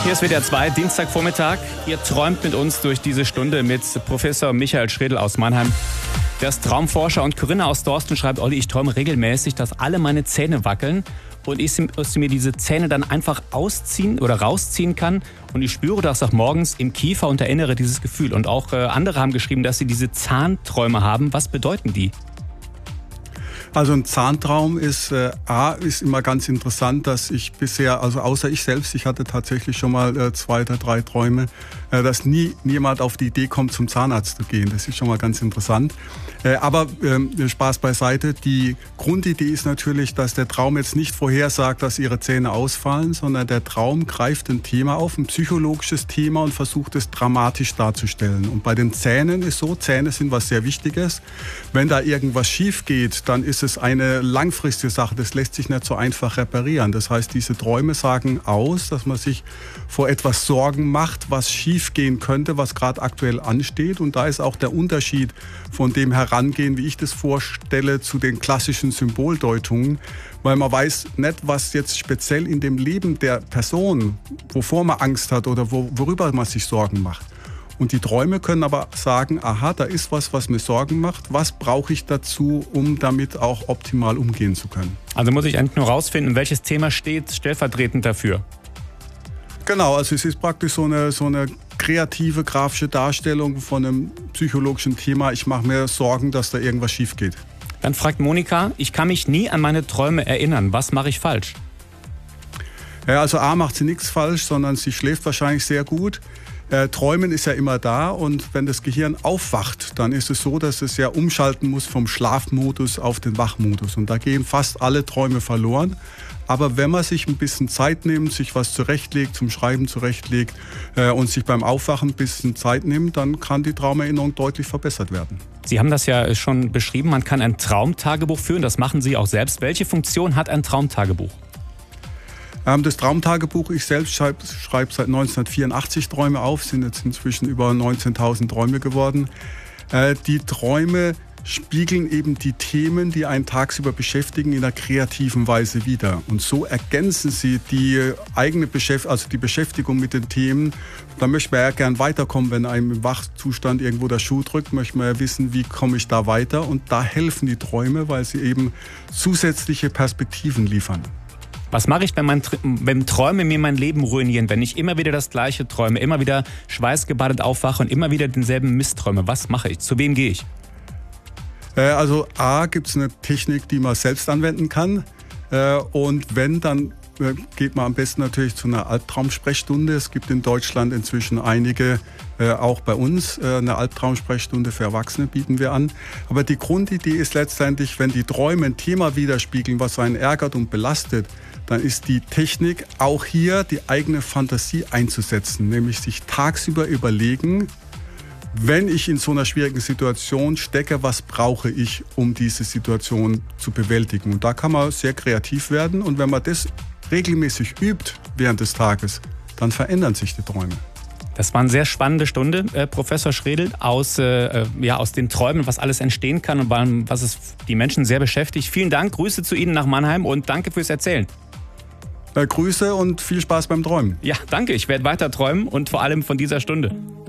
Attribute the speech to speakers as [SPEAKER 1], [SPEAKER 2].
[SPEAKER 1] Hier ist WDR 2, Dienstagvormittag. Ihr träumt mit uns durch diese Stunde mit Professor Michael Schredl aus Mannheim. Der ist Traumforscher, und Corinna aus Dorsten schreibt: Olli, ich träume regelmäßig, dass alle meine Zähne wackeln und ich mir diese Zähne dann einfach ausziehen oder rausziehen kann. Und ich spüre das auch morgens im Kiefer und erinnere dieses Gefühl. Und auch andere haben geschrieben, dass sie diese Zahnträume haben. Was bedeuten die?
[SPEAKER 2] Also ein Zahntraum ist immer ganz interessant, dass ich bisher, also außer ich selbst, ich hatte tatsächlich schon mal 2 oder 3 Träume, dass niemand auf die Idee kommt, zum Zahnarzt zu gehen. Das ist schon mal ganz interessant. Aber Spaß beiseite. Die Grundidee ist natürlich, dass der Traum jetzt nicht vorhersagt, dass Ihre Zähne ausfallen, sondern der Traum greift ein Thema auf, ein psychologisches Thema, und versucht es dramatisch darzustellen. Und bei den Zähnen ist so, Zähne sind was sehr Wichtiges. Wenn da irgendwas schief geht, dann ist es eine langfristige Sache. Das lässt sich nicht so einfach reparieren. Das heißt, diese Träume sagen aus, dass man sich vor etwas Sorgen macht, was schief gehen könnte, was gerade aktuell ansteht. Und da ist auch der Unterschied von dem Herangehen, wie ich das vorstelle, zu den klassischen Symboldeutungen. Weil man weiß nicht, was jetzt speziell in dem Leben der Person, wovor man Angst hat oder worüber man sich Sorgen macht. Und die Träume können aber sagen, aha, da ist was mir Sorgen macht. Was brauche ich dazu, um damit auch optimal umgehen zu können?
[SPEAKER 1] Also muss ich eigentlich nur rausfinden, welches Thema steht stellvertretend dafür?
[SPEAKER 2] Genau, also es ist praktisch so eine kreative, grafische Darstellung von einem psychologischen Thema. Ich mache mir Sorgen, dass da irgendwas schief geht.
[SPEAKER 1] Dann fragt Monika: Ich kann mich nie an meine Träume erinnern. Was mache ich falsch?
[SPEAKER 2] Ja, also A, macht sie nichts falsch, sondern sie schläft wahrscheinlich sehr gut. Träumen ist ja immer da, und wenn das Gehirn aufwacht, dann ist es so, dass es ja umschalten muss vom Schlafmodus auf den Wachmodus. Und da gehen fast alle Träume verloren. Aber wenn man sich ein bisschen Zeit nimmt, sich was zurechtlegt, zum Schreiben zurechtlegt und sich beim Aufwachen ein bisschen Zeit nimmt, dann kann die Traumerinnerung deutlich verbessert werden.
[SPEAKER 1] Sie haben das ja schon beschrieben, man kann ein Traumtagebuch führen, das machen Sie auch selbst. Welche Funktion hat ein Traumtagebuch?
[SPEAKER 2] Das Traumtagebuch, ich selbst schreibe seit 1984 Träume auf, sind jetzt inzwischen über 19.000 Träume geworden. Die Träume spiegeln eben die Themen, die einen tagsüber beschäftigen, in einer kreativen Weise wider. Und so ergänzen sie die eigene die Beschäftigung mit den Themen. Da möchte man ja gern weiterkommen, wenn einem im Wachzustand irgendwo der Schuh drückt, möchte man ja wissen, wie komme ich da weiter. Und da helfen die Träume, weil sie eben zusätzliche Perspektiven liefern.
[SPEAKER 1] Was mache ich, wenn Träume mir mein Leben ruinieren, wenn ich immer wieder das Gleiche träume, immer wieder schweißgebadet aufwache und immer wieder denselben Mist träume? Was mache ich? Zu wem gehe ich?
[SPEAKER 2] Also A, gibt es eine Technik, die man selbst anwenden kann. Und wenn, dann geht man am besten natürlich zu einer Albtraumsprechstunde. Es gibt in Deutschland inzwischen einige, auch bei uns, eine Albtraumsprechstunde für Erwachsene bieten wir an. Aber die Grundidee ist letztendlich, wenn die Träume ein Thema widerspiegeln, was einen ärgert und belastet, dann ist die Technik auch hier, die eigene Fantasie einzusetzen, nämlich sich tagsüber überlegen, wenn ich in so einer schwierigen Situation stecke, was brauche ich, um diese Situation zu bewältigen? Und da kann man sehr kreativ werden, und wenn man das regelmäßig übt während des Tages, dann verändern sich die Träume.
[SPEAKER 1] Das war eine sehr spannende Stunde, Professor Schredl, aus den Träumen, was alles entstehen kann und was es die Menschen sehr beschäftigt. Vielen Dank, Grüße zu Ihnen nach Mannheim und danke fürs Erzählen.
[SPEAKER 2] Grüße und viel Spaß beim Träumen.
[SPEAKER 1] Ja, danke, ich werde weiter träumen und vor allem von dieser Stunde.